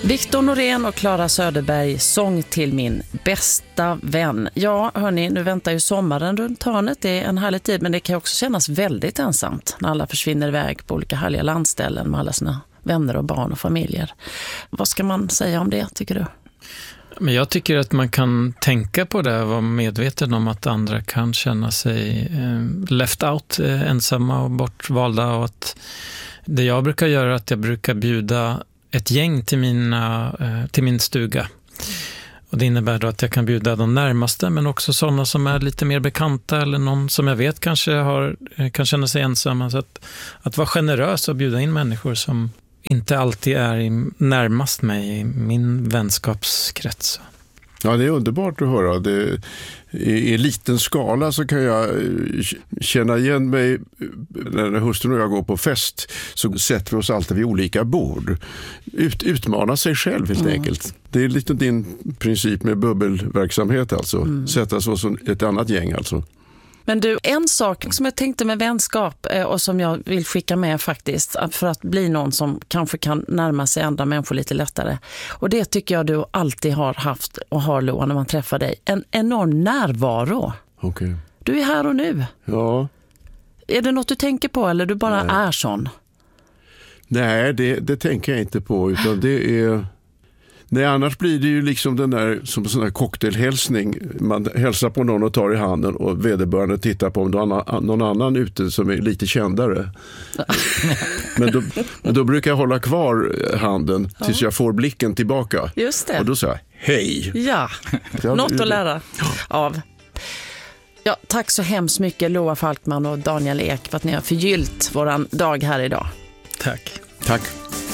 Viktor Norén och Clara Söderberg, sång till min bästa vän. Ja, hörni, nu väntar ju sommaren runt hörnet. Det är en härlig tid, men det kan också kännas väldigt ensamt när alla försvinner iväg på olika härliga landställen med alla sina vänner och barn och familjer. Vad ska man säga om det, tycker du? Men jag tycker att man kan tänka på det och vara medveten om att andra kan känna sig left out, ensamma och bortvalda. Och att det jag brukar göra är att jag brukar bjuda ett gäng till min stuga. Och det innebär då att jag kan bjuda de närmaste, men också sådana som är lite mer bekanta eller någon som jag vet kanske kan känna sig ensamma. Så att vara generös och bjuda in människor som inte alltid är närmast mig i min vänskapskrets. Ja, det är underbart att höra. I liten skala så kan jag känna igen mig när hustrun och jag går på fest, så sätter vi oss alltid vid olika bord. Utmana sig själv helt enkelt. Det är lite din princip med bubbelverksamhet alltså. Sätta sig som ett annat gäng alltså. Men du, en sak som jag tänkte med vänskap och som jag vill skicka med faktiskt, för att bli någon som kanske kan närma sig andra människor lite lättare. Och det tycker jag du alltid har haft och har, Loa, när man träffar dig. En enorm närvaro. Okay. Du är här och nu. Ja. Är det något du tänker på eller du bara är sån? Nej, det tänker jag inte på, utan det är... Nej, annars blir det ju liksom den där som en sån här cocktailhälsning. Man hälsar på någon och tar i handen och vederbörande tittar på någon annan ute som är lite kändare. Men då brukar jag hålla kvar handen tills jag får blicken tillbaka. Just det. Och då säger jag, hej! Ja, något att lära av. Ja, tack så hemskt mycket Loa Falkman och Daniel Ek för att ni har förgyllt våran dag här idag. Tack. Tack.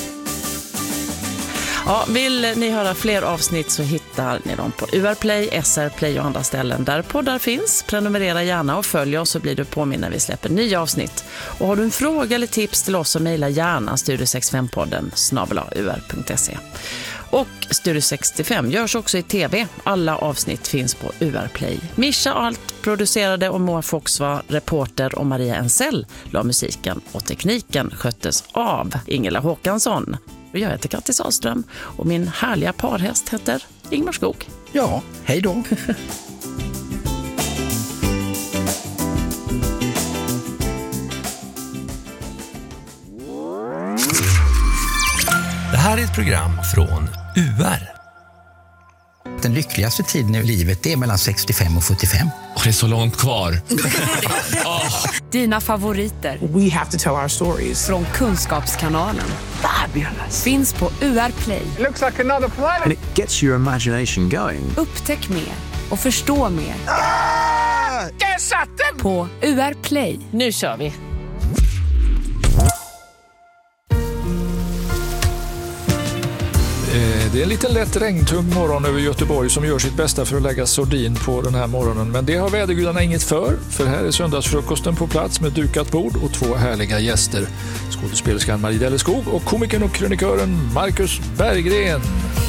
Ja, vill ni höra fler avsnitt så hittar ni dem på UR Play, SR Play och andra ställen där poddar finns. Prenumerera gärna och följ oss så blir du påminn när vi släpper nya avsnitt. Och har du en fråga eller tips till oss så mejla gärna studio65podden@ur.se. Och Studio 65 görs också i tv. Alla avsnitt finns på UR Play. Mischa Alt producerade och Moa Fox var reporter och Maria Ensell la musiken och tekniken sköttes av Ingela Håkansson. Jag heter Kattis Sahlström och min härliga parhäst heter Ingmar Skog. Ja, hej då. Det här är ett program från UR. Den lyckligaste tiden i livet är mellan 65 och 75. Och det är så långt kvar. Dina favoriter. We have to tell our stories. Från Kunskapskanalen. Fabulous. Finns på UR Play. It looks like another planet. And it gets your imagination going. Upptäck mer och förstå mer. Där satt den! På UR Play. Nu kör vi! Det är en liten lätt regntung morgon över Göteborg som gör sitt bästa för att lägga sordin på den här morgonen. Men det har vädergudarna inget för här är söndagsfrukosten på plats med dukat bord och 2 härliga gäster. Skådespelerskan Marie Delleskog och komikern och krönikören Marcus Berggren.